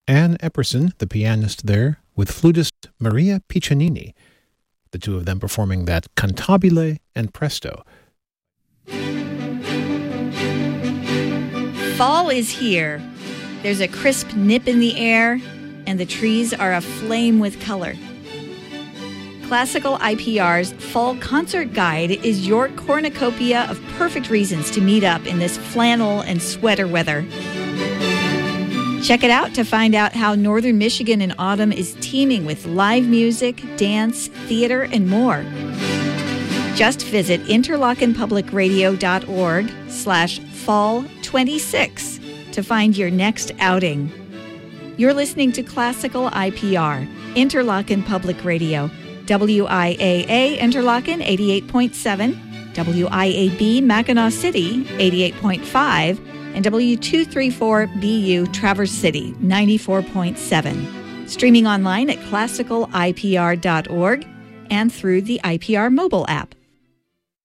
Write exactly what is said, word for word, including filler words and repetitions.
Anne Epperson, the pianist there, with flutist Maria Piccinini, the two of them performing that Cantabile and Presto. Fall is here. There's a crisp nip in the air, and the trees are aflame with color. Classical I P R's Fall Concert Guide is your cornucopia of perfect reasons to meet up in this flannel and sweater weather. Check it out to find out how Northern Michigan in autumn is teeming with live music, dance, theater, and more. Just visit interlochenpublicradio.org slash fall 26 to find your next outing. You're listening to Classical I P R, Interlochen Public Radio, W I A A Interlochen eighty-eight point seven, W I A B Mackinac City eighty-eight point five, and W two thirty-four B U Traverse City ninety-four point seven. Streaming online at classical I P R dot org and through the I P R mobile app.